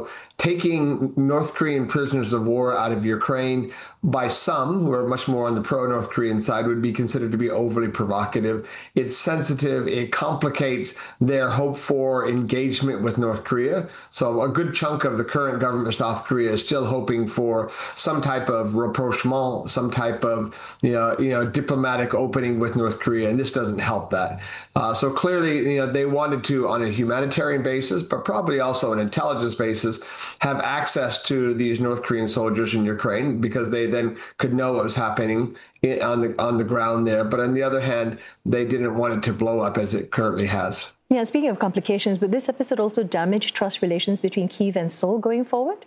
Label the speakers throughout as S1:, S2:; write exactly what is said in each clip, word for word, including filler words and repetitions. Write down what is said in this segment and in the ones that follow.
S1: So taking North Korean prisoners of war out of Ukraine by some who are much more on the pro-North Korean side would be considered to be overly provocative. It's sensitive. It complicates their hope for engagement with North Korea. So a good chunk of the current government of South Korea is still hoping for some type of rapprochement, some type of you know, you know, diplomatic opening with North Korea, and this doesn't help that. Uh, so clearly, you know, they wanted to, on a humanitarian basis, but probably also an intelligence basis, have access to these North Korean soldiers in Ukraine because they then could know what was happening in, on the on the ground there. But on the other hand, they didn't want it to blow up as it currently has.
S2: Yeah, speaking of complications, would this episode also damage trust relations between Kyiv and Seoul going forward?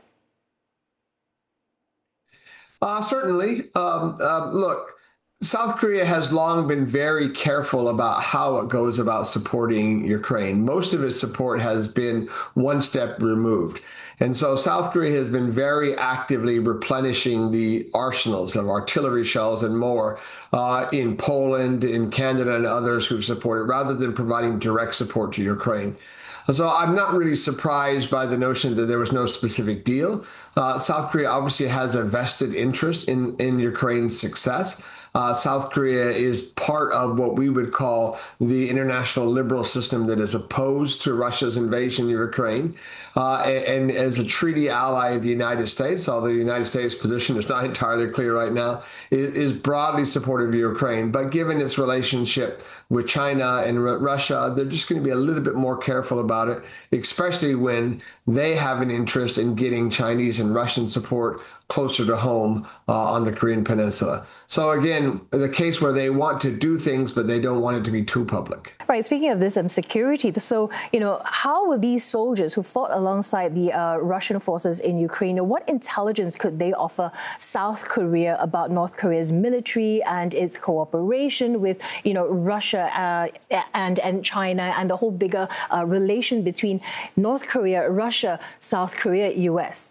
S1: Uh, certainly. Um, uh, look, South Korea has long been very careful about how it goes about supporting Ukraine. Most of its support has been one step removed. And so South Korea has been very actively replenishing the arsenals of artillery shells and more uh, in Poland, in Canada, and others who've supported, rather than providing direct support to Ukraine. So I'm not really surprised by the notion that there was no specific deal. Uh, South Korea obviously has a vested interest in, in Ukraine's success. Uh, South Korea is part of what we would call the international liberal system that is opposed to Russia's invasion of Ukraine. Uh, and, and as a treaty ally of the United States, although the United States' position is not entirely clear right now, it is broadly supportive of Ukraine. But given its relationship with China and Russia, they're just going to be a little bit more careful about it, especially when they have an interest in getting Chinese and Russian support closer to home uh, on the Korean Peninsula. So again, the case where they want to do things, but they don't want it to be too public.
S2: Right. Speaking of this um, security, so, you know, how will these soldiers who fought alongside the uh, Russian forces in Ukraine, what intelligence could they offer South Korea about North Korea's military and its cooperation with, you know, Russia uh, and, and China and the whole bigger uh, relation between North Korea, Russia, South Korea, U S?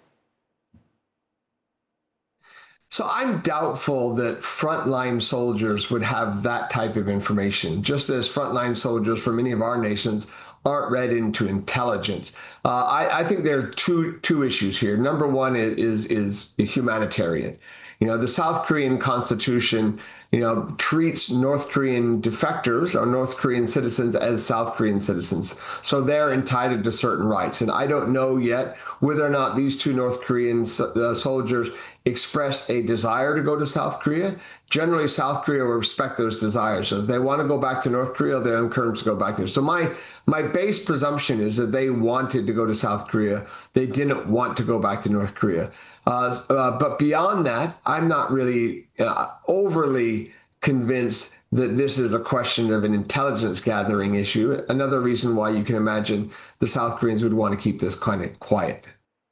S1: So I'm doubtful that frontline soldiers would have that type of information, just as frontline soldiers for many of our nations aren't read into intelligence. Uh, I, I think there are two two issues here. Number one is, is is humanitarian. You know, the South Korean Constitution, you know, treats North Korean defectors or North Korean citizens as South Korean citizens. So they're entitled to certain rights. And I don't know yet whether or not these two North Korean uh, soldiers expressed a desire to go to South Korea. Generally, South Korea will respect those desires. So if they want to go back to North Korea, they're encouraged to go back there. So my my base presumption is that they wanted to go to South Korea. They didn't want to go back to North Korea. Uh, uh, but beyond that, I'm not really uh, overly convinced that this is a question of an intelligence gathering issue. Another reason why you can imagine the South Koreans would want to keep this kind of quiet.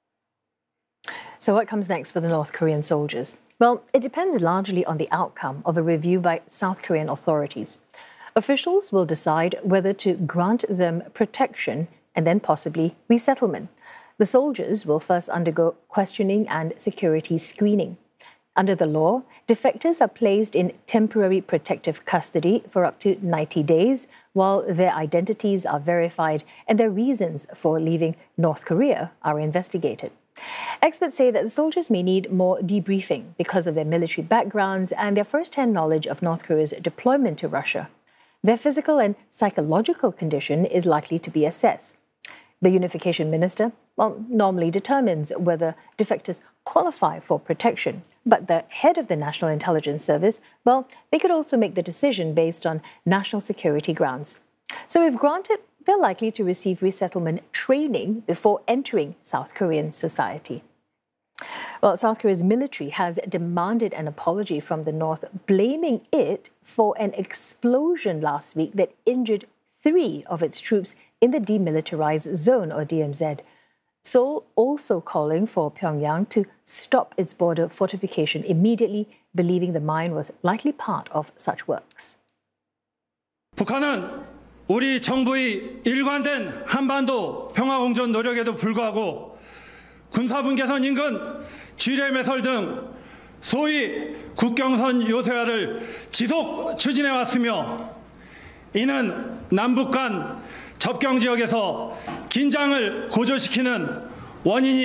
S2: So what comes next for the North Korean soldiers? Well, it depends largely on the outcome of a review by South Korean authorities. Officials will decide whether to grant them protection and then possibly resettlement. The soldiers will first undergo questioning and security screening. Under the law, defectors are placed in temporary protective custody for up to ninety days while their identities are verified and their reasons for leaving North Korea are investigated. Experts say that the soldiers may need more debriefing because of their military backgrounds and their first-hand knowledge of North Korea's deployment to Russia. Their physical and psychological condition is likely to be assessed. The unification minister, well, normally determines whether defectors qualify for protection. But the head of the National Intelligence Service, well, they could also make the decision based on national security grounds. So if granted, they're likely to receive resettlement training before entering South Korean society. Well, South Korea's military has demanded an apology from the North, blaming it for an explosion last week that injured three of its troops in the demilitarized zone, or D M Z. Seoul also calling for Pyongyang to stop its border fortification immediately, believing the mine was likely part of such works.
S3: 북한은 우리 정부의 일관된 한반도 평화공존 노력에도 불구하고 군사분 개선 인근 지뢰 매설 등 소위 국경선 요새화를 지속 추진해 왔으며 이는 남북 간 접경 지역에서 긴장을 고조시키는 원인이